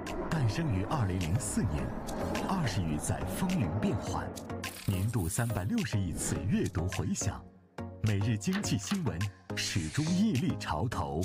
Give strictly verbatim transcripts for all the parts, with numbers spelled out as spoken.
诞生于二零零四年，二十余载风云变幻，年度三百六十亿次阅读回响，每日经济新闻始终屹立潮头。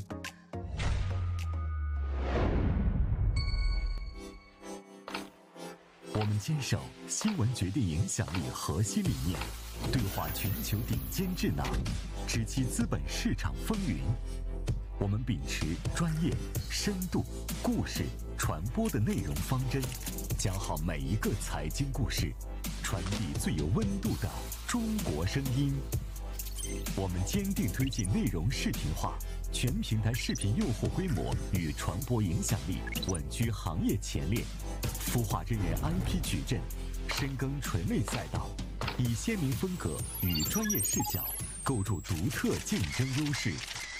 我们坚守新闻决定影响力核心理念，对话全球顶尖智囊，直击资本市场风云。我们秉持专业、深度、故事、传播的内容方针，讲好每一个财经故事，传递最有温度的中国声音。我们坚定推进内容视频化，全平台视频用户规模与传播影响力稳居行业前列，孵化真人 I P 矩阵，深耕垂类赛道，以鲜明风格与专业视角构筑独特竞争优势。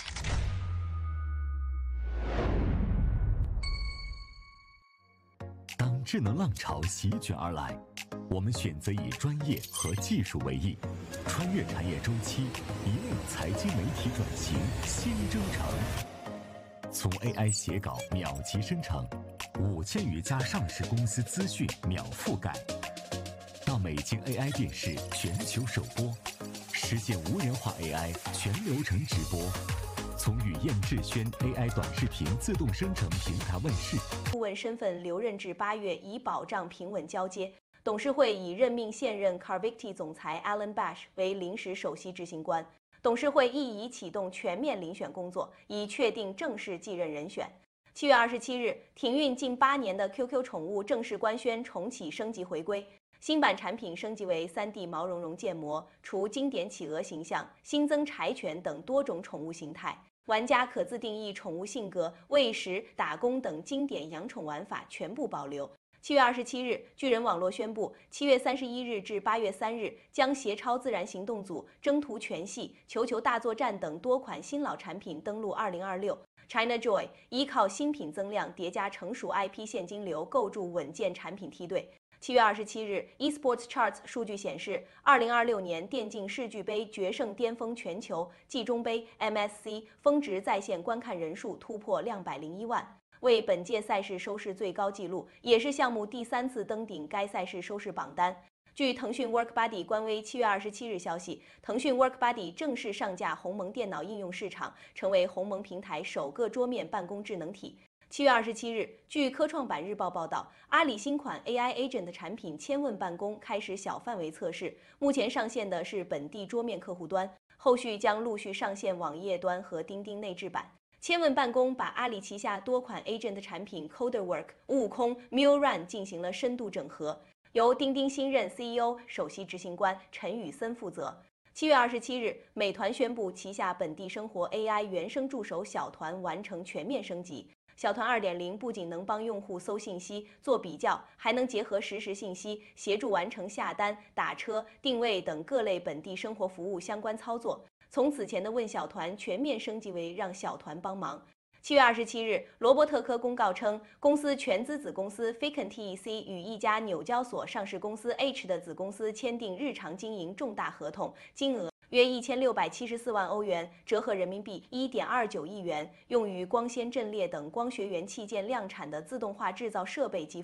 当智能浪潮席卷而来，我们选择以专业和技术为翼，穿越产业周期，引领财经媒体转型新征程。从 A I 写稿秒级生成，五千余家上市公司资讯秒覆盖，到美京 A I 电视全球首播，实现无人化 A I 全流程直播。从语燕智轩 A I 短视频自动生成平台问世， 顾问身份留任至八月，以保障平稳交接。董事会已任命现任 Carvicti 总裁 Alan Bash 为临时首席执行官。董事会亦已启动全面遴选工作，以确定正式继任人选。七月二十七日，停运近八年的 Q Q 宠物正式官宣重启升级回归。新版产品升级为 三 D 毛茸茸建模，除经典企鹅形象，新增柴犬等多种宠物形态。玩家可自定义宠物性格、喂食、打工等经典养宠玩法全部保留。七月二十七日，巨人网络宣布，七月三十一日至八月三日将携超自然行动组、征途全系、球球大作战等多款新老产品登陆二零二六。ChinaJoy 依靠新品增量叠加成熟 I P 现金流，构筑稳健产品梯队。七月二十七日 ，eSports Charts 数据显示，二零二六年电竞世俱杯决胜巅峰全球季中杯 M S C 峰值在线观看人数突破两百零一万，为本届赛事收视最高纪录，也是项目第三次登顶该赛事收视榜单。据腾讯 WorkBuddy 官微七月二十七日消息，腾讯 WorkBuddy 正式上架鸿蒙电脑应用市场，成为鸿蒙平台首个桌面办公智能体。七月二十七日，据科创板日报报道，阿里新款 A I Agent 产品千问办公开始小范围测试，目前上线的是本地桌面客户端，后续将陆续上线网页端和钉钉内置版。千问办公把阿里旗下多款 Agent 产品 CoderWork、悟空、MuleRun 进行了深度整合，由钉钉新任 C E O 首席执行官陈宇森负责。七月二十七日，美团宣布旗下本地生活 A I 原生助手小团完成全面升级。小团 二点零 不仅能帮用户搜信息、做比较，还能结合实时信息，协助完成下单、打车、定位等各类本地生活服务相关操作。从此前的问小团全面升级为让小团帮忙。七月二十七日，罗伯特科公告称，公司全资子公司 Ficon T E C 与一家纽交所上市公司 H 的子公司签订日常经营重大合同，金额约一千六百七十四万欧元，折合人民币一点二九亿元，用于光纤阵列等光学元器件量产的自动化制造设备及